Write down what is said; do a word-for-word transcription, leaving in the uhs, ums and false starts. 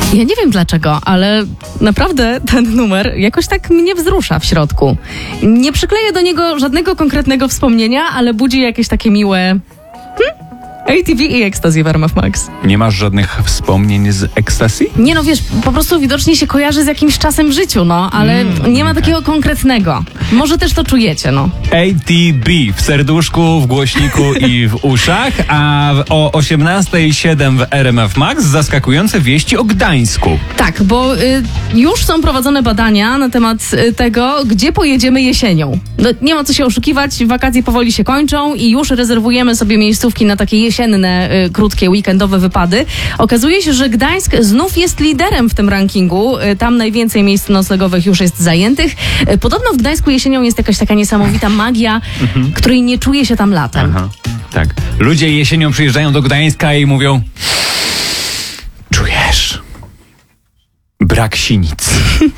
Ja nie wiem dlaczego, ale naprawdę ten numer jakoś tak mnie wzrusza w środku. Nie przykleję do niego żadnego konkretnego wspomnienia, ale budzi jakieś takie miłe... Hmm? A T V i Ecstasy w R M F Max. Nie masz żadnych wspomnień z Ecstasy? Nie no, wiesz, po prostu widocznie się kojarzy z jakimś czasem w życiu, no, ale mm, nie ma takiego konkretnego. Może też to czujecie, no. A T B w serduszku, w głośniku i w uszach, a o osiemnasta siedem w R M F Max zaskakujące wieści o Gdańsku. Tak, bo y, już są prowadzone badania na temat y, tego, gdzie pojedziemy jesienią. No, nie ma co się oszukiwać, wakacje powoli się kończą i już rezerwujemy sobie miejscówki na takie jesienne, y, krótkie, weekendowe wypady. Okazuje się, że Gdańsk znów jest liderem w tym rankingu. Y, tam najwięcej miejsc noclegowych już jest zajętych. Y, podobno w Gdańsku jesienią jest jakaś taka niesamowita magia, mhm. której nie czuje się tam latem. Aha, tak. Ludzie jesienią przyjeżdżają do Gdańska i mówią: czujesz? Brak sinic.